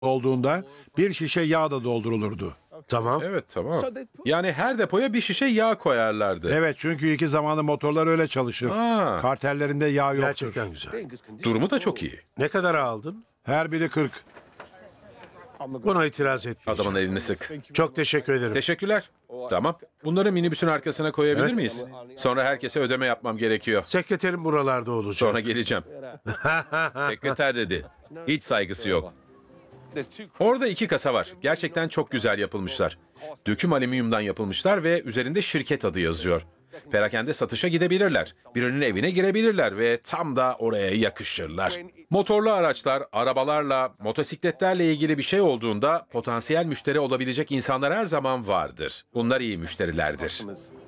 olduğunda bir şişe yağ da doldurulurdu. Tamam. Evet, tamam. Yani her depoya bir şişe yağ koyarlardı. Evet, çünkü iki zamanlı motorlar öyle çalışır. Aa. Kartellerinde yağ yoktur. Gerçekten güzel. Durumu da çok iyi. Ne kadar aldın? Her biri 40. Buna itiraz etmeyeceğim. Adamın elini sık. Çok teşekkür ederim. Teşekkürler. Tamam. Bunları minibüsün arkasına koyabilir miyiz? Sonra herkese ödeme yapmam gerekiyor. Sekreterim buralarda olacak. Sonra geleceğim. Sekreter dedi. Hiç saygısı yok. Orada 2 kasa var. Gerçekten çok güzel yapılmışlar. Döküm alüminyumdan yapılmışlar ve üzerinde şirket adı yazıyor. Perakende satışa gidebilirler. Birinin evine girebilirler ve tam da oraya yakışırlar. Motorlu araçlar, arabalarla, motosikletlerle ilgili bir şey olduğunda potansiyel müşteri olabilecek insanlar her zaman vardır. Bunlar iyi müşterilerdir.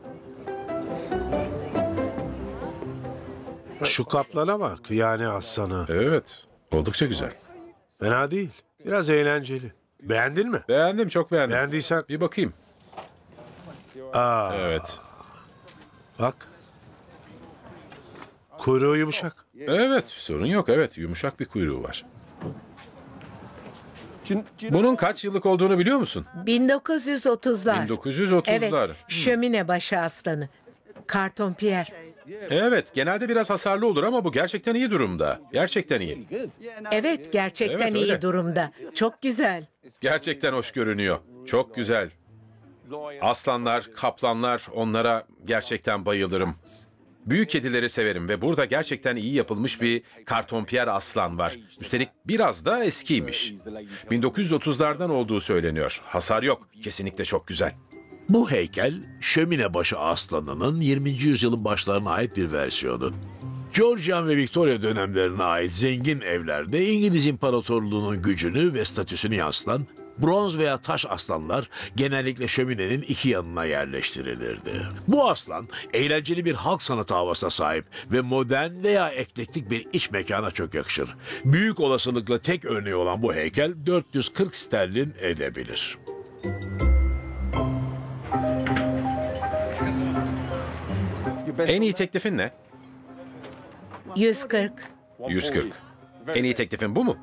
Şu kaplana bak, yani aslanı. Evet, oldukça güzel. Fena değil. Biraz eğlenceli. Beğendin mi? Beğendim, çok beğendim. Beğendiysen Bir bakayım. Evet. bak. Kuyruğu yumuşak. Evet, sorun yok. Evet, yumuşak bir kuyruğu var. Bunun kaç yıllık olduğunu biliyor musun? 1930'lar. 1930'lar. Evet, şömine başı aslanı. Karton Pierre. Evet, genelde biraz hasarlı olur ama bu gerçekten iyi durumda. Gerçekten iyi. Evet, gerçekten Evet, iyi öyle. durumda. Çok güzel. Gerçekten hoş görünüyor. Çok güzel. Aslanlar, kaplanlar, onlara gerçekten bayılırım. Büyük kedileri severim ve burada gerçekten iyi yapılmış bir kartonpiyer aslan var. Üstelik biraz da eskiymiş. 1930'lardan olduğu söyleniyor. Hasar yok. Kesinlikle çok güzel. Bu heykel şömine başı aslanının 20. yüzyılın başlarına ait bir versiyonu. Georgian ve Victoria dönemlerine ait zengin evlerde İngiliz İmparatorluğu'nun gücünü ve statüsünü yansıtan bronz veya taş aslanlar genellikle şöminenin iki yanına yerleştirilirdi. Bu aslan eğlenceli bir halk sanatı havasına sahip ve modern veya eklektik bir iç mekana çok yakışır. Büyük olasılıkla tek örneği olan bu heykel 440 sterlin edebilir. En iyi teklifin ne? 140. 140. En iyi teklifin bu mu?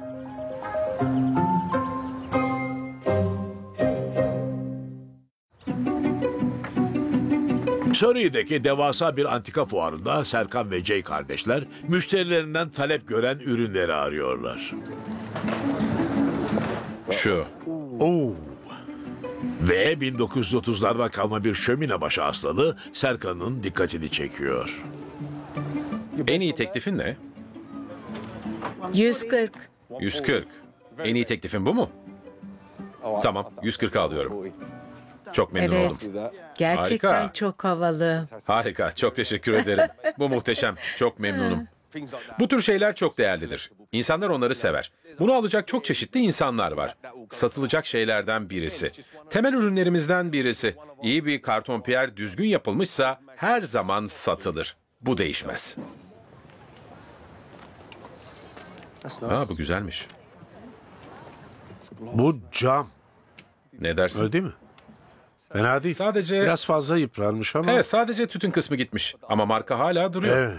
Surrey'deki devasa bir antika fuarında Serkan ve Jay kardeşler müşterilerinden talep gören ürünleri arıyorlar. Şu. Oo. Ve 1930'lardan kalma bir şömine başı aslanı Serkan'ın dikkatini çekiyor. En iyi teklifin ne? 140. 140. En iyi teklifin bu mu? Tamam, 140 alıyorum. Çok memnun oldum. Evet. Gerçekten Harika. çok havalı. Harika, çok teşekkür ederim. Bu muhteşem, çok memnunum. Bu tür şeyler çok değerlidir. İnsanlar onları sever. Bunu alacak çok çeşitli insanlar var. Satılacak şeylerden birisi. Temel ürünlerimizden birisi. İyi bir kartonpiyer düzgün yapılmışsa her zaman satılır. Bu değişmez. Bu güzelmiş. Bu cam. Ne dersin? Öyle değil mi? Fena değil. Sadece... Biraz fazla yıpranmış ama. Evet, sadece tütün kısmı gitmiş. Ama marka hala duruyor. Evet.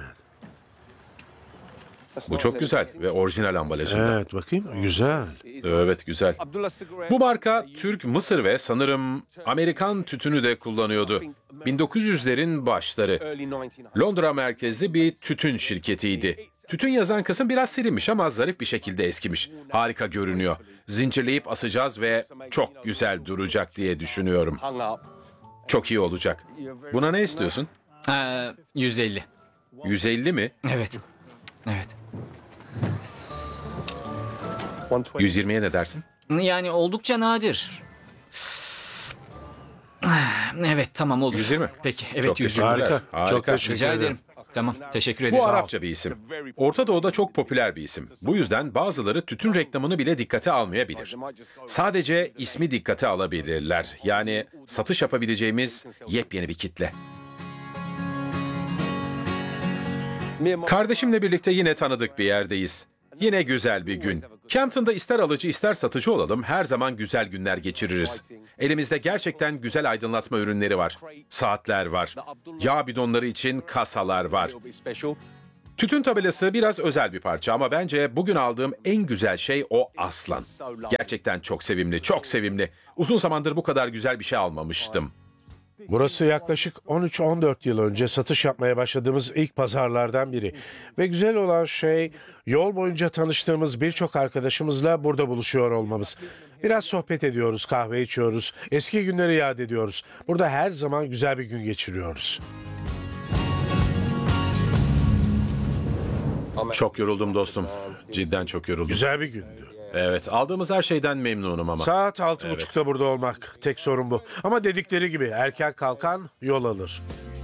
Bu çok güzel ve orijinal ambalajında. Evet, bakayım. Güzel. Evet, güzel. Bu marka Türk, Mısır ve sanırım Amerikan tütünü de kullanıyordu. 1900'lerin başları. Londra merkezli bir tütün şirketiydi. Tütün yazan kısım biraz silinmiş ama zarif bir şekilde eskimiş. Harika görünüyor. Zincirleyip asacağız ve çok güzel duracak diye düşünüyorum. Çok iyi olacak. Buna ne istiyorsun? 150. 150 mi? Evet. Evet. 120'ye ne dersin? Yani oldukça nadir. Evet, tamam olur. 120. Peki, evet, Çok 120. teşekkürler. Harika. Harika. Çok teşekkür Rica ederim. ederim. Tamam, teşekkür ederim. Bu Arapça bir isim. Orta Doğu'da çok popüler bir isim. Bu yüzden bazıları tütün reklamını bile dikkate almayabilir. Sadece ismi dikkate alabilirler. Yani satış yapabileceğimiz yepyeni bir kitle. Kardeşimle birlikte yine tanıdık bir yerdeyiz. Yine güzel bir gün. Campton'da ister alıcı ister satıcı olalım her zaman güzel günler geçiririz. Elimizde gerçekten güzel aydınlatma ürünleri var. Saatler var. Yağ bidonları için kasalar var. Tütün tabelası biraz özel bir parça ama bence bugün aldığım en güzel şey o aslan. Gerçekten çok sevimli, çok sevimli. Uzun zamandır bu kadar güzel bir şey almamıştım. Burası yaklaşık 13-14 yıl önce satış yapmaya başladığımız ilk pazarlardan biri. Ve güzel olan şey yol boyunca tanıştığımız birçok arkadaşımızla burada buluşuyor olmamız. Biraz sohbet ediyoruz, kahve içiyoruz, eski günleri yad ediyoruz. Burada her zaman güzel bir gün geçiriyoruz. Çok yoruldum dostum. Cidden çok yoruldum. Güzel bir gündü. Evet, aldığımız her şeyden memnunum ama. Saat 6.30'da burada olmak. Tek sorun bu. Ama dedikleri gibi erken kalkan yol alır.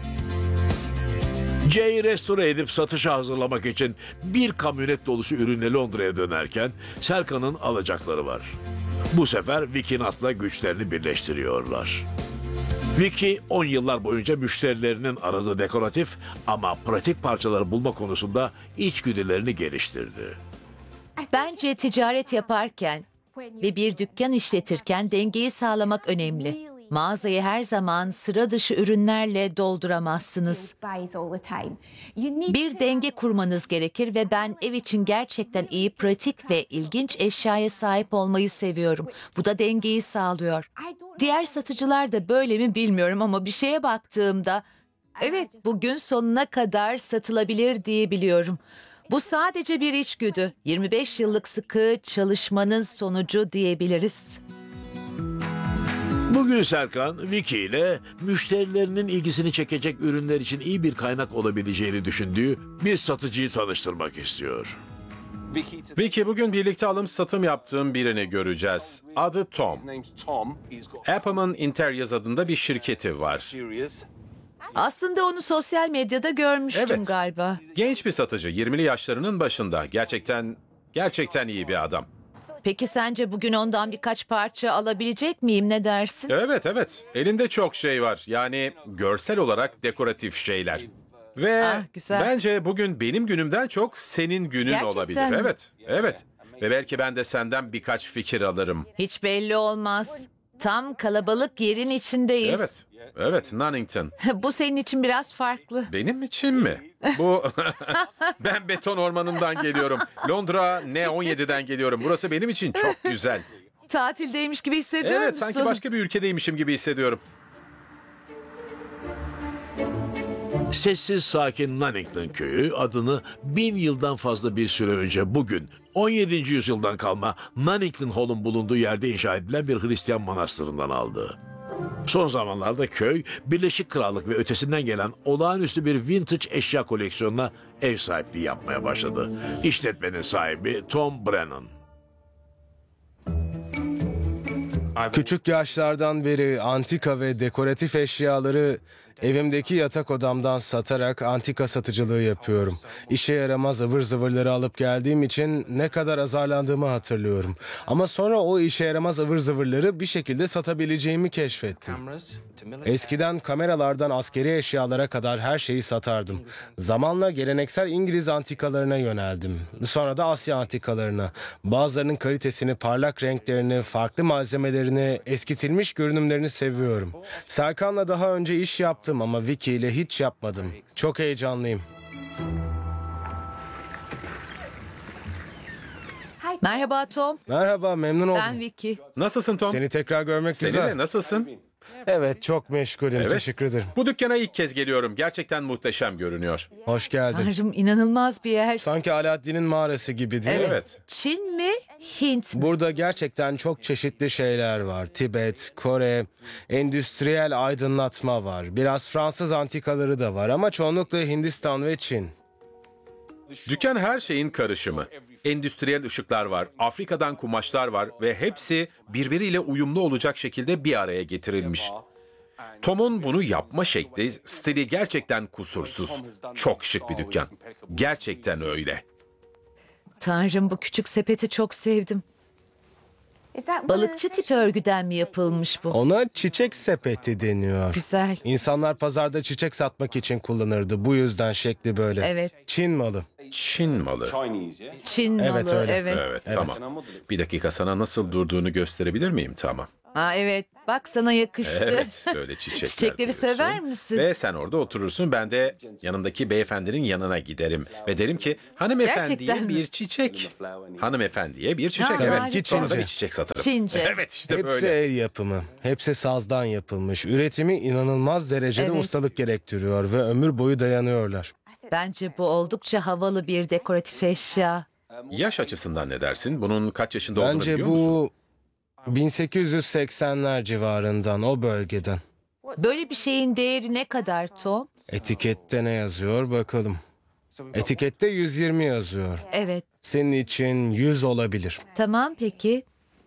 Jay restore edip satışa hazırlamak için bir kamyonet dolusu ürünle Londra'ya dönerken Serkan'ın alacakları var. Bu sefer Vicky Nutt'la güçlerini birleştiriyorlar. Vicky 10 yıllar boyunca müşterilerinin aradığı dekoratif ama pratik parçaları bulma konusunda içgüdülerini geliştirdi. Bence ticaret yaparken ve bir dükkan işletirken dengeyi sağlamak önemli. Mağazayı her zaman sıra dışı ürünlerle dolduramazsınız. Bir denge kurmanız gerekir ve ben ev için gerçekten iyi, pratik ve ilginç eşyaya sahip olmayı seviyorum. Bu da dengeyi sağlıyor. Diğer satıcılar da böyle mi bilmiyorum ama bir şeye baktığımda evet, bugün sonuna kadar satılabilir diyebiliyorum. Bu sadece bir içgüdü. 25 yıllık sıkı çalışmanın sonucu diyebiliriz. Bugün Serkan, Vicky ile müşterilerinin ilgisini çekecek ürünler için iyi bir kaynak olabileceğini düşündüğü bir satıcıyı tanıştırmak istiyor. Vicky, bugün birlikte alım satım yaptığım birini göreceğiz. Adı Tom. Apple'ın Interiors adında bir şirketi var. Aslında onu sosyal medyada görmüştüm Evet. galiba. Genç bir satıcı, 20'li yaşlarının başında. Gerçekten iyi bir adam. Peki sence bugün ondan birkaç parça alabilecek miyim, ne dersin? Evet. Elinde çok şey var. Yani görsel olarak dekoratif şeyler. Ve güzel. bence bugün benim günümden çok senin günün Gerçekten olabilir. mi? Evet. Ve belki ben de senden birkaç fikir alırım. Hiç belli olmaz. Tam kalabalık yerin içindeyiz. Evet, Nunnington. Bu senin için biraz farklı. Benim için mi? Ben beton ormanından geliyorum. Londra N17'den geliyorum. Burası benim için çok güzel. Tatildeymiş gibi hissediyor Evet, musun? sanki başka bir ülkedeymişim gibi hissediyorum. Sessiz sakin Nunnington köyü adını 1000 yıldan fazla bir süre önce bugün 17. yüzyıldan kalma Nunnington Hall'un bulunduğu yerde inşa edilen bir Hristiyan manastırından aldı. Son zamanlarda köy, Birleşik Krallık ve ötesinden gelen olağanüstü bir vintage eşya koleksiyonuna ev sahipliği yapmaya başladı. İşletmenin sahibi Tom Brennan. Küçük yaşlardan beri antika ve dekoratif eşyaları evimdeki yatak odamdan satarak antika satıcılığı yapıyorum. İşe yaramaz ıvır zıvırları alıp geldiğim için ne kadar azarlandığımı hatırlıyorum. Ama sonra o işe yaramaz ıvır zıvırları bir şekilde satabileceğimi keşfettim. Eskiden kameralardan askeri eşyalara kadar her şeyi satardım. Zamanla geleneksel İngiliz antikalarına yöneldim. Sonra da Asya antikalarına. Bazılarının kalitesini, parlak renklerini, farklı malzemelerini, eskitilmiş görünümlerini seviyorum. Serkan'la daha önce iş yaptım ama Vicky ile hiç yapmadım. Çok heyecanlıyım. Merhaba Tom. Merhaba, memnun Ben oldum. Vicky. Nasılsın Tom? Seni tekrar görmek Seninle güzel. nasılsın? Evet, çok meşgulüm. Evet. Teşekkür ederim. Bu dükkana ilk kez geliyorum. Gerçekten muhteşem görünüyor. Hoş geldin. Tanrım, inanılmaz bir yer. Sanki Alaaddin'in mağarası gibi değil mi? Evet. Çin mi? Hint mi? Burada gerçekten çok çeşitli şeyler var. Tibet, Kore, endüstriyel aydınlatma var. Biraz Fransız antikaları da var ama çoğunlukla Hindistan ve Çin. Dükkan her şeyin karışımı. Endüstriyel ışıklar var, Afrika'dan kumaşlar var ve hepsi birbiriyle uyumlu olacak şekilde bir araya getirilmiş. Tom'un bunu yapma şekli, stili gerçekten kusursuz. Çok şık bir dükkan. Gerçekten öyle. Tanrım, bu küçük sepeti çok sevdim. Balıkçı tipi örgüden mi yapılmış bu? Ona çiçek sepeti deniyor. Güzel. İnsanlar pazarda çiçek satmak için kullanırdı. Bu yüzden şekli böyle. Evet. Çin malı. Çin malı. Çin Evet, malı. öyle. Evet. Evet, tamam. Bir dakika, sana nasıl durduğunu gösterebilir miyim? Tamam. Aa, evet, bak sana yakıştı. Evet, böyle çiçekler Çiçekleri diyorsun. sever misin? Ve sen orada oturursun, ben de yanındaki beyefendinin yanına giderim. Ve derim ki, hanımefendiye Gerçekten mi? bir çiçek. Hanımefendiye bir çiçek, Ha, evet. harika. Sonra da Çince. bir çiçek satarım. Çince. Evet, işte Hepsi böyle. el yapımı. Hepsi sazdan yapılmış. Üretimi inanılmaz derecede Evet. ustalık gerektiriyor ve ömür boyu dayanıyorlar. Bence bu oldukça havalı bir dekoratif eşya. Yaş açısından ne dersin? Bunun kaç yaşında olduğunu Bence biliyor musun? bu 1880'ler civarından, o bölgeden. Böyle bir şeyin değeri ne kadar Tom? Etikette ne yazıyor bakalım. Etikette 120 yazıyor. Evet, Senin için 100 olabilir. tamam peki.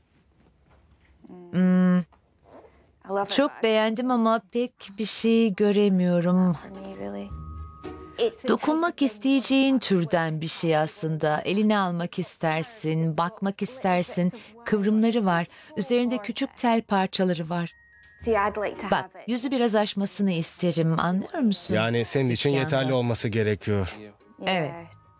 Çok beğendim ama pek bir şey göremiyorum. Dokunmak isteyeceğin türden bir şey aslında. Eline almak istersin, bakmak istersin. Kıvrımları var. Üzerinde küçük tel parçaları var. Bak, yüzü biraz aşmasını isterim. Anlıyor musun? Yani senin için Dükkanda. yeterli olması gerekiyor. Evet.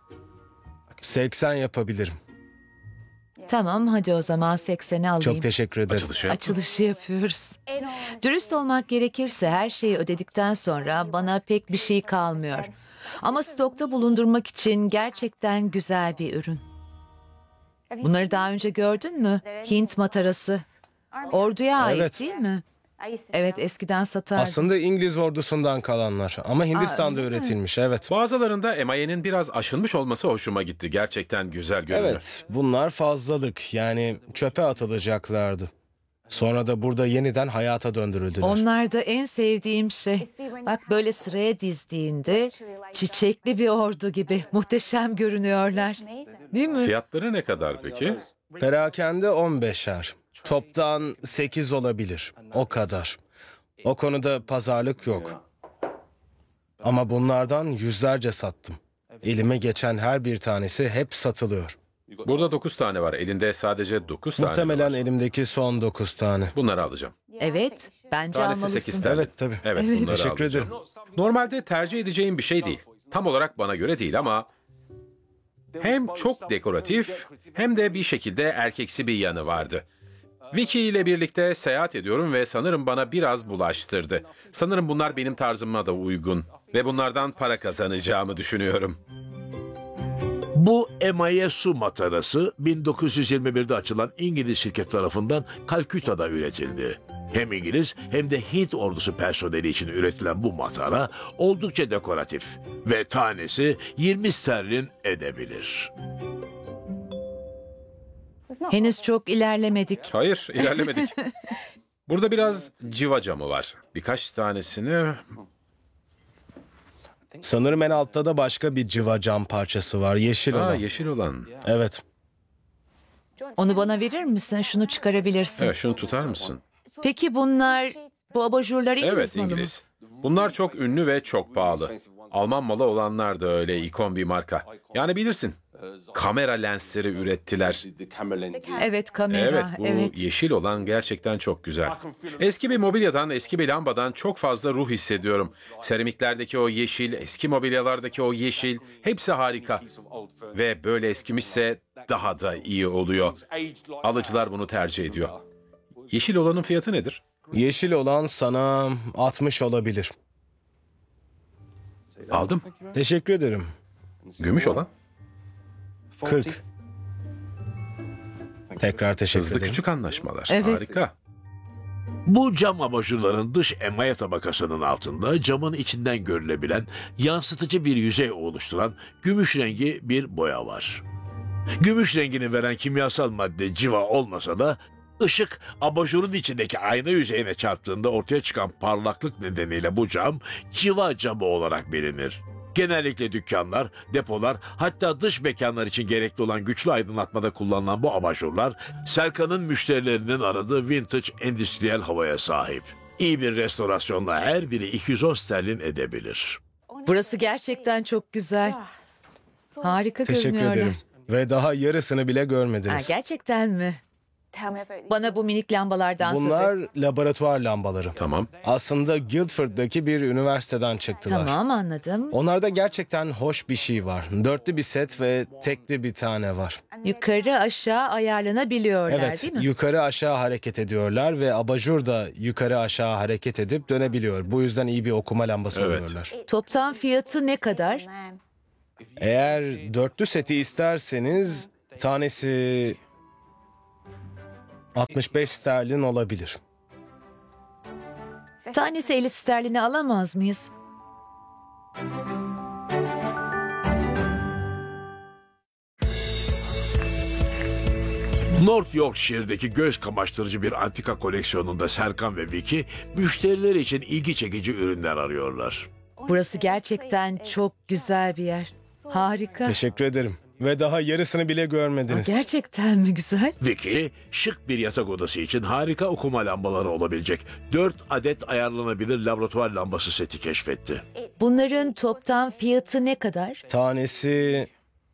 80 yapabilirim. Tamam, hadi o zaman 80'i alayım. Çok teşekkür ederim. Açılışı. Açılışı yapıyoruz. Dürüst olmak gerekirse her şeyi ödedikten sonra bana pek bir şey kalmıyor. Ama stokta bulundurmak için gerçekten güzel bir ürün. Bunları daha önce gördün mü? Hint matarası. Orduya ait Evet. değil mi? Evet, eskiden satardım. Aslında İngiliz ordusundan kalanlar ama Hindistan'da öyle mi? üretilmiş, evet. Bazılarında emayenin biraz aşınmış olması hoşuma gitti. Gerçekten güzel görünüyor. Evet, bunlar fazlalık, yani çöpe atılacaklardı. Sonra da burada yeniden hayata döndürüldüler. Onlar da en sevdiğim şey. Bak, böyle sıraya dizdiğinde çiçekli bir ordu gibi muhteşem görünüyorlar. Değil mi? Fiyatları ne kadar peki? Perakende 15'er. Toptan 8 olabilir. O kadar. O konuda pazarlık yok. Ama bunlardan yüzlerce sattım. Elime geçen her bir tanesi hep satılıyor. Burada 9 tane var. Elinde sadece 9 tane Muhtemelen var. elimdeki son 9 tane. Bunları alacağım. Evet, bence Tanesi almalısın. 8 tane. Evet, tabii. Evet, Evet. bunları Teşekkür alacağım. ederim. Normalde tercih edeceğim bir şey değil. Tam olarak bana göre değil ama hem çok dekoratif hem de bir şekilde erkeksi bir yanı vardı. Vicky ile birlikte seyahat ediyorum ve sanırım bana biraz bulaştırdı. Sanırım bunlar benim tarzıma da uygun ve bunlardan para kazanacağımı düşünüyorum. Bu emaye su matarası 1921'de açılan İngiliz şirket tarafından Kalküta'da üretildi. Hem İngiliz hem de Hint ordusu personeli için üretilen bu matara oldukça dekoratif ve tanesi 20 sterlin edebilir. Henüz çok ilerlemedik. Hayır, ilerlemedik. Burada biraz civa camı var. Birkaç tanesini... Sanırım en altta da başka bir cıva cam parçası var. Yeşil olan. yeşil olan. Evet. Onu bana verir misin? Şunu çıkarabilirsin. Evet, şunu tutar mısın? Peki bunlar, bu abajurlar İngiliz Evet, malı mı? İngiliz. Bunlar çok ünlü ve çok pahalı. Alman malı olanlar da öyle ikon bir marka. Yani bilirsin. Kamera lensleri ürettiler. Evet, kamera. Evet, bu Evet. yeşil olan gerçekten çok güzel. Eski bir mobilyadan, eski bir lambadan çok fazla ruh hissediyorum. Seramiklerdeki o yeşil, eski mobilyalardaki o yeşil, hepsi harika. Ve böyle eskimişse daha da iyi oluyor. Alıcılar bunu tercih ediyor. Yeşil olanın fiyatı nedir? Yeşil olan sana 60 olabilir. Aldım. Teşekkür ederim. Gümüş olan? 40. Tekrar teşekkür Hızlı ederim. küçük anlaşmalar. Evet. Harika. Bu cam abajurların dış emaye tabakasının altında camın içinden görülebilen yansıtıcı bir yüzey oluşturan gümüş rengi bir boya var. Gümüş rengini veren kimyasal madde civa olmasa da ışık abajurun içindeki ayna yüzeyine çarptığında ortaya çıkan parlaklık nedeniyle bu cam civa camı olarak bilinir. Genellikle dükkanlar, depolar, hatta dış mekanlar için gerekli olan güçlü aydınlatmada kullanılan bu abajurlar, Serkan'ın müşterilerinin aradığı vintage endüstriyel havaya sahip. İyi bir restorasyonla her biri 210 sterlin edebilir. Burası gerçekten çok güzel. Harika Teşekkür görünüyorlar. ederim. Ve daha yarısını bile Ha, görmediniz. gerçekten mi? Bana bu minik lambalardan söz et. Bunlar laboratuvar lambaları. Tamam. Aslında Guildford'daki bir üniversiteden çıktılar. Tamam, anladım. Onlarda gerçekten hoş bir şey var. Dörtlü bir set ve tekli bir tane var. Yukarı aşağı ayarlanabiliyorlar Evet, değil mi? yukarı aşağı hareket ediyorlar ve abajur da yukarı aşağı hareket edip dönebiliyor. Bu yüzden iyi bir okuma lambası Evet. oluyorlar. Toptan fiyatı ne kadar? Eğer dörtlü seti isterseniz tanesi 65 sterlin olabilir. Tanesi 50 sterlini alamaz mıyız? North Yorkshire'deki göz kamaştırıcı bir antika koleksiyonunda Serkan ve Vicky müşterileri için ilgi çekici ürünler arıyorlar. Burası gerçekten çok güzel bir yer. Harika. Teşekkür ederim. Ve daha yarısını bile görmediniz. Gerçekten mi güzel? Vicky, şık bir yatak odası için harika okuma lambaları olabilecek 4 adet ayarlanabilir laboratuvar lambası seti keşfetti. Bunların toptan fiyatı ne kadar? Tanesi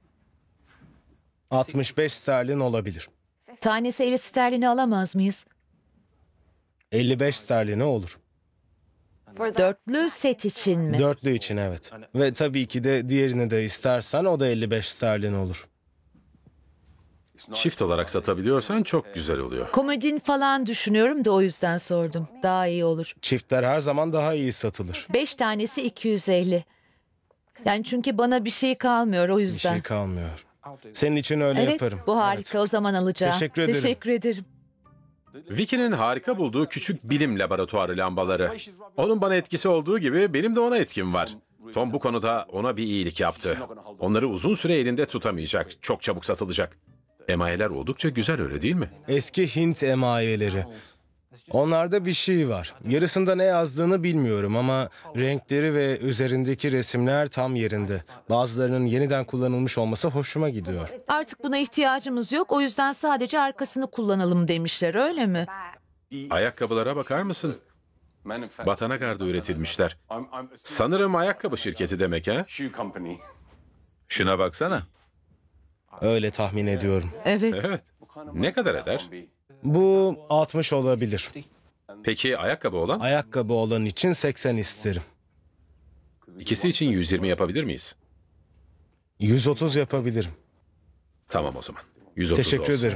65 sterlin olabilir. Tanesi 50 sterlini alamaz mıyız? 55 sterline olur. Dörtlü set için mi? Dörtlü için evet. Ve tabii ki de diğerini de istersen o da 55 sterlin olur. Çift olarak satabiliyorsan çok güzel oluyor. Komodin falan düşünüyorum da o yüzden sordum. Daha iyi olur. Çiftler her zaman daha iyi satılır. 5 tanesi 250. Yani çünkü bana bir şey kalmıyor o Bir yüzden. şey kalmıyor. Senin için öyle Evet, yaparım. bu harika. O zaman alacağım. Teşekkür ederim. Teşekkür ederim. Vicky'nin harika bulduğu küçük bilim laboratuvarı lambaları. Onun bana etkisi olduğu gibi benim de ona etkim var. Tom bu konuda ona bir iyilik yaptı. Onları uzun süre elinde tutamayacak. Çok çabuk satılacak. Emayeler oldukça güzel, öyle değil mi? Eski Hint emayeleri. Onlarda bir şey var. Yarısında ne yazdığını bilmiyorum ama renkleri ve üzerindeki resimler tam yerinde. Bazılarının yeniden kullanılmış olması hoşuma gidiyor. Artık buna ihtiyacımız yok. O yüzden sadece arkasını kullanalım demişler, öyle mi? Ayakkabılara bakar mısın? Batanagar'da üretilmişler. Sanırım ayakkabı şirketi demek ha? Şuna baksana. Öyle tahmin ediyorum. Evet. Evet. Ne kadar eder? Bu 60 olabilir. Peki ayakkabı olan? Ayakkabı olan için 80 isterim. İkisi için 120 yapabilir miyiz? 130 yapabilirim. Tamam o zaman. 130 Teşekkür olsun. ederim.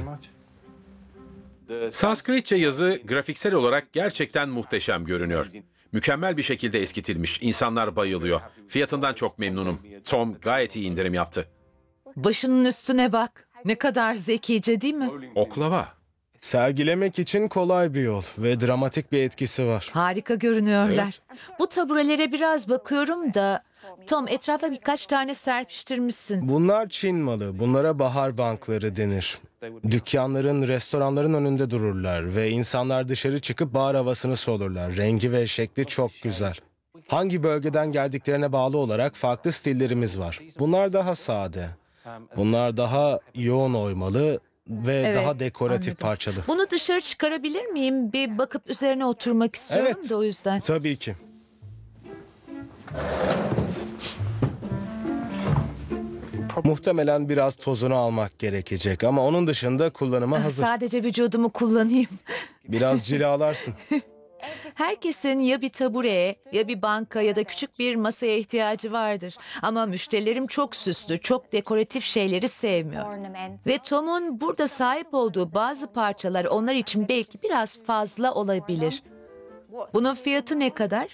Sanskritçe yazı grafiksel olarak gerçekten muhteşem görünüyor. Mükemmel bir şekilde eskitilmiş. İnsanlar bayılıyor. Fiyatından çok memnunum. Tom gayet iyi indirim yaptı. Başının üstüne bak. Ne kadar zekice değil mi? Oklava. Sergilemek için kolay bir yol ve dramatik bir etkisi var. Harika görünüyorlar. Bu taburelere biraz bakıyorum da... Tom, etrafa birkaç tane serpiştirmişsin. Bunlar Çin malı. Bunlara bahar bankları denir. Dükkanların, restoranların önünde dururlar ve insanlar dışarı çıkıp bahar havasını solurlar. Rengi ve şekli çok güzel. Hangi bölgeden geldiklerine bağlı olarak farklı stillerimiz var. Bunlar daha sade. Bunlar daha yoğun oymalı ve Evet, daha dekoratif anladım. parçalı. Bunu dışarı çıkarabilir miyim? Bir bakıp üzerine oturmak istiyorum Evet. da o yüzden. Tabii ki. Muhtemelen biraz tozunu almak gerekecek ama onun dışında kullanıma hazır. Sadece vücudumu kullanayım. Biraz cilalarsın. Herkesin ya bir tabureye ya bir banka ya da küçük bir masaya ihtiyacı vardır. Ama müşterilerim çok süslü, çok dekoratif şeyleri sevmiyor. Ve Tom'un burada sahip olduğu bazı parçalar onlar için belki biraz fazla olabilir. Bunun fiyatı ne kadar?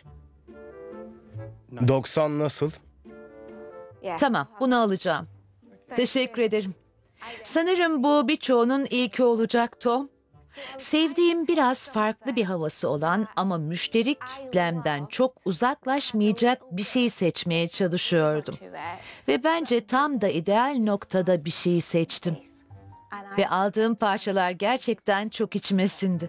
90 nasıl? Tamam, bunu alacağım. Teşekkür ederim. Sanırım bu birçoğunun ilki olacak Tom. Sevdiğim biraz farklı bir havası olan ama müşteri kitlemden çok uzaklaşmayacak bir şey seçmeye çalışıyordum. Ve bence tam da ideal noktada bir şey seçtim. Ve aldığım parçalar gerçekten çok içime sindi.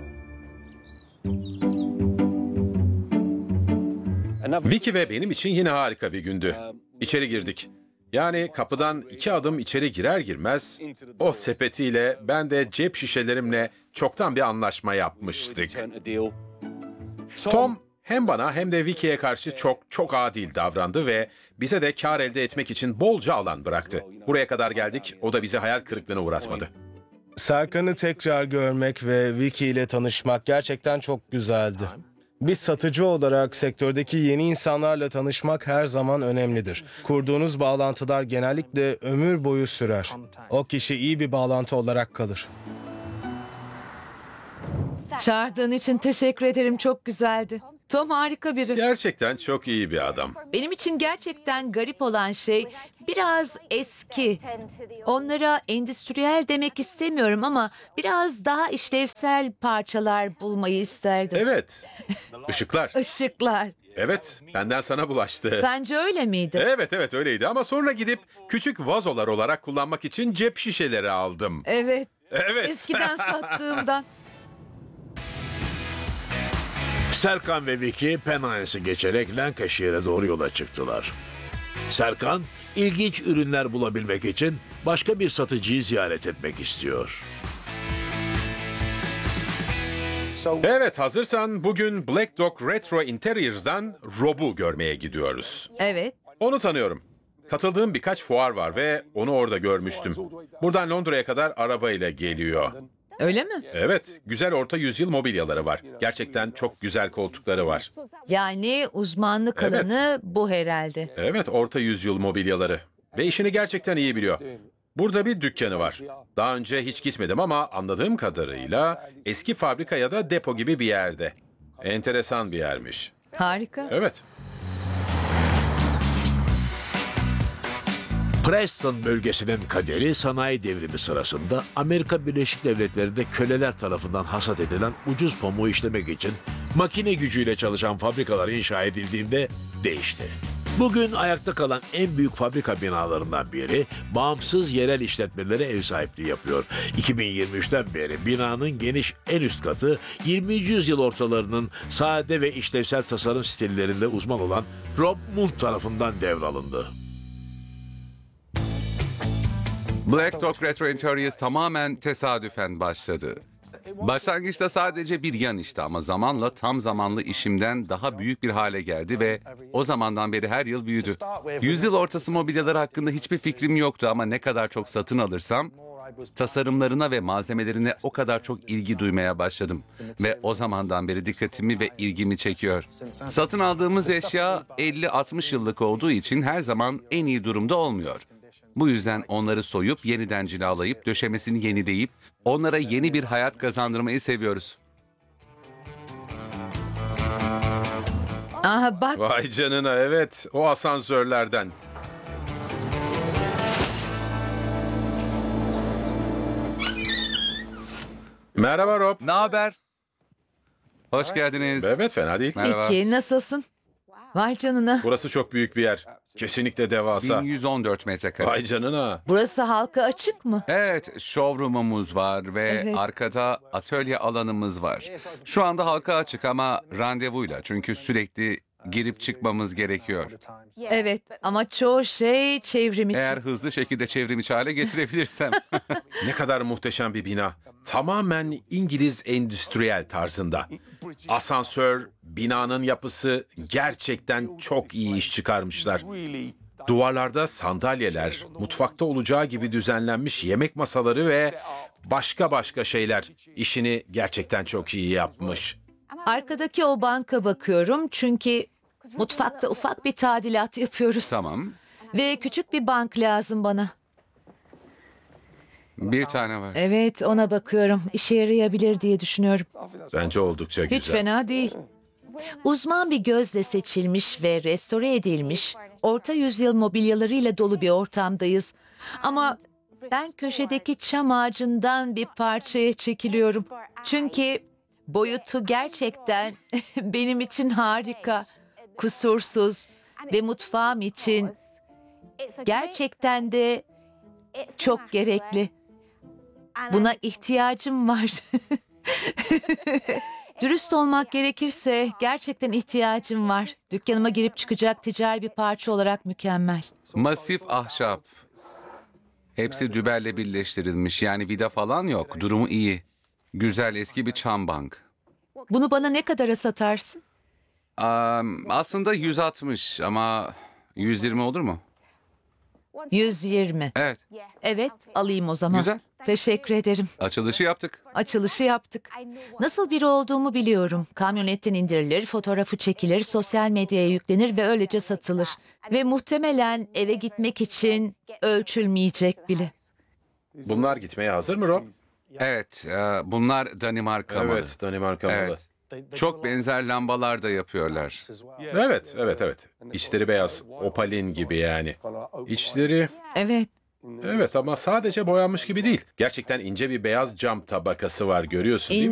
Vicky ve benim için yine harika bir gündü. İçeri girdik. Yani kapıdan 2 adım içeri girer girmez o sepetiyle ben de cep şişelerimle çoktan bir anlaşma yapmıştık. Tom hem bana hem de Vicky'ye karşı çok adil davrandı ve bize de kar elde etmek için bolca alan bıraktı. Buraya kadar geldik, o da bizi hayal kırıklığına uğratmadı. Serkan'ı tekrar görmek ve Vicky ile tanışmak gerçekten çok güzeldi. Bir satıcı olarak sektördeki yeni insanlarla tanışmak her zaman önemlidir. Kurduğunuz bağlantılar genellikle ömür boyu sürer. O kişi iyi bir bağlantı olarak kalır. Çağırdığın için teşekkür ederim. Çok güzeldi. Tom harika biri. Gerçekten çok iyi bir adam. Benim için gerçekten garip olan şey biraz eski. Onlara endüstriyel demek istemiyorum ama biraz daha işlevsel parçalar bulmayı isterdim. Evet. Işıklar. Işıklar. Evet, benden sana bulaştı. Sence öyle miydi? Evet öyleydi ama sonra gidip küçük vazolar olarak kullanmak için cep şişeleri aldım. Evet. Evet. Eskiden sattığımdan. Serkan ve Vicky Penayas'ı geçerek Lancashire'e doğru yola çıktılar. Serkan, ilginç ürünler bulabilmek için başka bir satıcıyı ziyaret etmek istiyor. Evet, hazırsan bugün Black Dog Retro Interiers'dan Rob'u görmeye gidiyoruz. Evet. Onu tanıyorum. Katıldığım birkaç fuar var ve onu orada görmüştüm. Buradan Londra'ya kadar arabayla geliyor. Öyle mi? Evet, güzel orta yüzyıl mobilyaları var. Gerçekten çok güzel koltukları var. Yani uzmanlık Evet. alanı bu herhalde. Evet, orta yüzyıl mobilyaları. Ve işini gerçekten iyi biliyor. Burada bir dükkanı var. Daha önce hiç gitmedim ama anladığım kadarıyla eski fabrika ya da depo gibi bir yerde. Enteresan bir yermiş. Harika. Evet. Preston bölgesinin kaderi sanayi devrimi sırasında Amerika Birleşik Devletleri'nde köleler tarafından hasat edilen ucuz pamuğu işlemek için makine gücüyle çalışan fabrikalar inşa edildiğinde değişti. Bugün ayakta kalan en büyük fabrika binalarından biri bağımsız yerel işletmelere ev sahipliği yapıyor. 2023'ten beri binanın geniş en üst katı 20. yüzyıl ortalarının sade ve işlevsel tasarım stillerinde uzman olan Rob Munt tarafından devralındı. Black Dog Retro Interiors tamamen tesadüfen başladı. Başlangıçta sadece bir yan işti ama zamanla tam zamanlı işimden daha büyük bir hale geldi ve o zamandan beri her yıl büyüdü. Yüzyıl ortası mobilyaları hakkında hiçbir fikrim yoktu ama ne kadar çok satın alırsam tasarımlarına ve malzemelerine o kadar çok ilgi duymaya başladım. Ve o zamandan beri dikkatimi ve ilgimi çekiyor. Satın aldığımız eşya 50-60 yıllık olduğu için her zaman en iyi durumda olmuyor. Bu yüzden onları soyup yeniden cilalayıp döşemesini yenileyip onlara yeni bir hayat kazandırmayı seviyoruz. Aha bak. Vay canına, evet. O asansörlerden. Merhaba Rob. Ne haber? Hoş geldiniz. Evet, fena değil. Merhaba. Peki nasılsın? Vay canına. Burası çok büyük bir yer. Kesinlikle devasa. 1114 metrekare. Vay canına. Burası halka açık mı? Evet, showroom'umuz var ve Evet. arkada atölye alanımız var. Şu anda halka açık ama randevuyla çünkü sürekli girip çıkmamız gerekiyor. Evet ama çoğu şey çevrim için. Eğer hızlı şekilde çevrimiçi hale getirebilirsem. Ne kadar muhteşem bir bina. Tamamen İngiliz endüstriyel tarzında. Asansör, binanın yapısı gerçekten çok iyi iş çıkarmışlar. Duvarlarda sandalyeler, mutfakta olacağı gibi düzenlenmiş yemek masaları ve başka şeyler. İşini gerçekten çok iyi yapmış. Arkadaki o banka bakıyorum çünkü mutfakta ufak bir tadilat yapıyoruz. Tamam. Ve küçük bir bank lazım bana. Bir tane var. Evet ona bakıyorum. İşe yarayabilir diye düşünüyorum. Bence oldukça güzel. Hiç fena değil. Uzman bir gözle seçilmiş ve restore edilmiş, orta yüzyıl mobilyalarıyla dolu bir ortamdayız. Ama ben köşedeki çam ağacından bir parçaya çekiliyorum. Çünkü boyutu gerçekten benim için harika, kusursuz ve mutfağım için gerçekten de çok gerekli. Buna ihtiyacım var. Dürüst olmak gerekirse gerçekten ihtiyacım var. Dükkanıma girip çıkacak ticari bir parça olarak mükemmel. Masif ahşap. Hepsi düberle birleştirilmiş. Yani vida falan yok. Durumu iyi. Güzel eski bir çam bank. Bunu bana ne kadara satarsın? Aslında 160 ama 120 olur mu? 120. Evet. Evet, alayım o zaman. Güzel. Teşekkür ederim. Açılışı yaptık. Açılışı yaptık. Nasıl biri olduğumu biliyorum. Kamyonetten indirilir, fotoğrafı çekilir, sosyal medyaya yüklenir ve öylece satılır. Ve muhtemelen eve gitmek için ölçülmeyecek bile. Bunlar gitmeye hazır mı Rob? Evet, bunlar Danimarka malı. Evet, Danimarka malı. Evet. Çok benzer lambalar da yapıyorlar. Evet. İçleri beyaz, opalin gibi yani. İçleri, Evet. evet ama sadece boyanmış gibi değil. Gerçekten ince bir beyaz cam tabakası var, görüyorsun değil mi?